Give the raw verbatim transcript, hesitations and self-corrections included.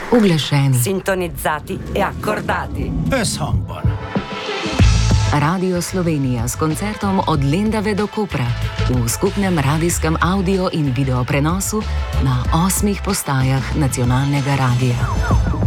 Uglašeni, sintonizzati e accordati. E songbar. Radio Slovenija s koncertom od Lendave do Kopra v skupnem radijskem audio in video prenosu na osmih postajah nacionalnega radija.